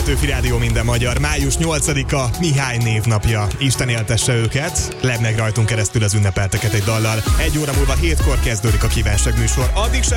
Petőfi Rádió minden magyar. Május 8-a Mihály névnapja. Isten éltesse őket. Leb meg rajtunk keresztül az ünnepelteket egy dallal. 1 óra múlva 7-kor kezdődik a kívánság műsor. Addig sem